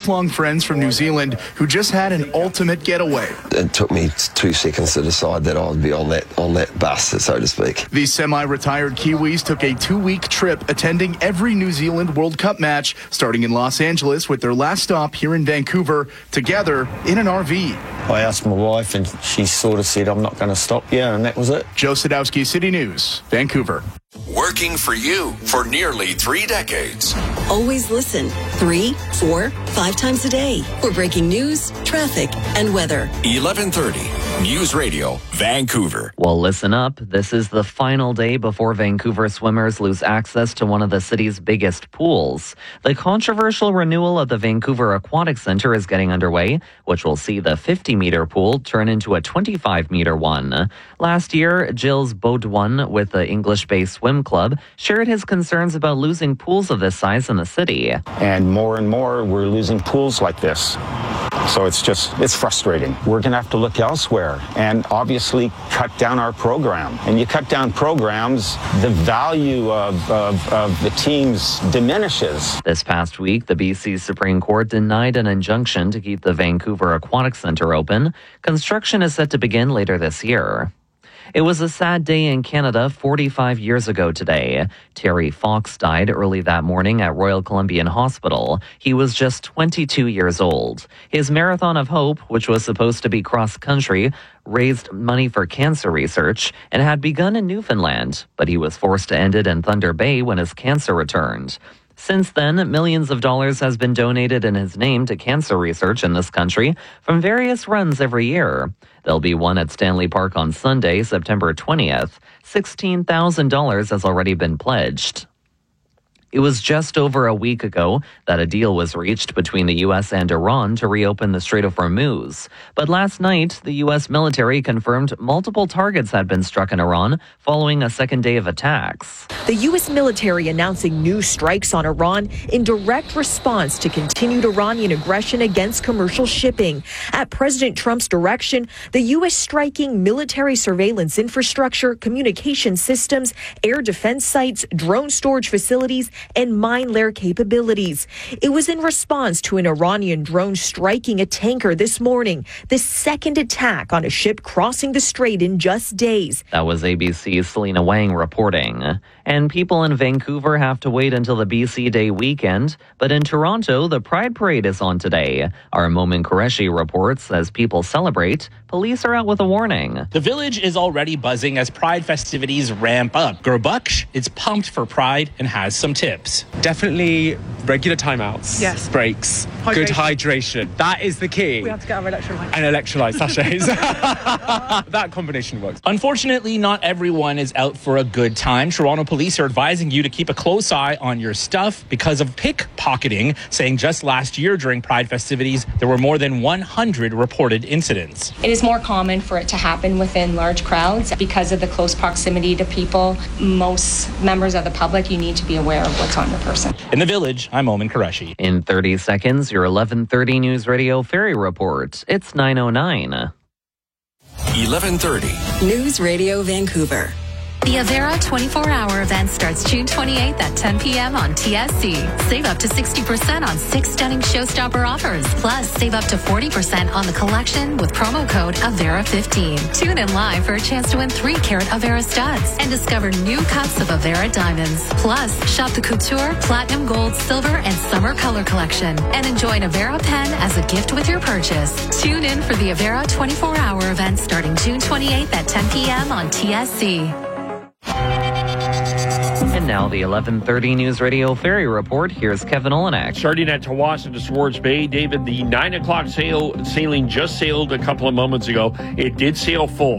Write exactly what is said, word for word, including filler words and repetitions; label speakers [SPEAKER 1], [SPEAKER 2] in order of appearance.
[SPEAKER 1] lifelong friends from New Zealand who just had an ultimate getaway.
[SPEAKER 2] It took me two seconds to decide that I would be on that on that bus, so to speak.
[SPEAKER 1] These semi-retired Kiwis took a two-week trip attending every New Zealand World Cup match, starting in Los Angeles with their last stop here in Vancouver, together in an R V.
[SPEAKER 3] I asked my wife and she sort of said, I'm not going to stop you, and that was it.
[SPEAKER 1] Joe Sadowski, City News, Vancouver.
[SPEAKER 4] Working for you for nearly three decades.
[SPEAKER 5] Always listen three, four, five times a day for breaking news, traffic, and weather.
[SPEAKER 4] eleven thirty News Radio, Vancouver.
[SPEAKER 6] Well, listen up. This is the final day before Vancouver swimmers lose access to one of the city's biggest pools. The controversial renewal of the Vancouver Aquatic Centre is getting underway, which will see the fifty-meter pool turn into a twenty-five-meter one. Last year, Gilles Baudouin with the English-based swim club shared his concerns about losing pools of this size in the city.
[SPEAKER 7] And more and more, we're losing pools like this. So it's just, it's frustrating. We're going to have to look elsewhere and obviously cut down our program. And you cut down programs, the value of, of, of the teams diminishes.
[SPEAKER 6] This past week, the B C Supreme Court denied an injunction to keep the Vancouver Aquatic Centre open. Construction is set to begin later this year. It was a sad day in Canada forty-five years ago today. Terry Fox died early that morning at Royal Columbian Hospital. He was just twenty-two years old. His Marathon of Hope, which was supposed to be cross-country, raised money for cancer research and had begun in Newfoundland, but he was forced to end it in Thunder Bay when his cancer returned. Since then, millions of dollars has been donated in his name to cancer research in this country from various runs every year. There'll be one at Stanley Park on Sunday, September twentieth. sixteen thousand dollars has already been pledged. It was just over a week ago that a deal was reached between the U S and Iran to reopen the Strait of Hormuz. But last night, the U S military confirmed multiple targets had been struck in Iran following a second day of attacks.
[SPEAKER 8] The U S military announcing new strikes on Iran in direct response to continued Iranian aggression against commercial shipping. At President Trump's direction, the U S striking military surveillance infrastructure, communication systems, air defense sites, drone storage facilities, and mine layer capabilities. It was in response to an Iranian drone striking a tanker this morning, the second attack on a ship crossing the strait in just days.
[SPEAKER 6] That was A B C's Selena Wang reporting. And people in Vancouver have to wait until the B C Day weekend, but in Toronto, the Pride Parade is on today. Our Momin Qureshi reports as people celebrate, police are out with a warning.
[SPEAKER 9] The village is already buzzing as Pride festivities ramp up. Gurbuksh is pumped for Pride and has some tips.
[SPEAKER 10] Definitely regular timeouts.
[SPEAKER 11] Yes.
[SPEAKER 10] Breaks.
[SPEAKER 11] Hydration.
[SPEAKER 10] Good hydration. That is the key.
[SPEAKER 11] We have to get our electrolytes.
[SPEAKER 10] And electrolyte sachets. That combination works.
[SPEAKER 9] Unfortunately, not everyone is out for a good time. Toronto police are advising you to keep a close eye on your stuff because of pickpocketing, saying just last year during Pride festivities, there were more than one hundred reported incidents.
[SPEAKER 12] It is more common for it to happen within large crowds because of the close proximity to people. Most members of the public, you need to be aware of what's on your person.
[SPEAKER 9] In the village, I'm Momin Qureshi.
[SPEAKER 6] In thirty seconds, your eleven thirty News Radio Ferry Report. It's nine oh nine.
[SPEAKER 4] eleven thirty
[SPEAKER 5] News Radio Vancouver.
[SPEAKER 13] The Avera twenty-four hour event starts June twenty-eighth at ten p.m. on T S C. Save up to sixty percent on six stunning showstopper offers. Plus, save up to forty percent on the collection with promo code Avera fifteen. Tune in live for a chance to win three carat Avera studs and discover new cuts of Avera diamonds. Plus, shop the Couture, Platinum Gold, Silver, and Summer Color collection and enjoy an Avera pen as a gift with your purchase. Tune in for the Avera twenty-four hour event starting June twenty-eighth at ten p.m. on T S C.
[SPEAKER 6] And now the eleven thirty News Radio Ferry Report. Here's Kevin Olenek.
[SPEAKER 14] Starting at Tawasin to Swartz Bay, David, the nine o'clock sail, sailing just sailed a couple of moments ago. It did sail full.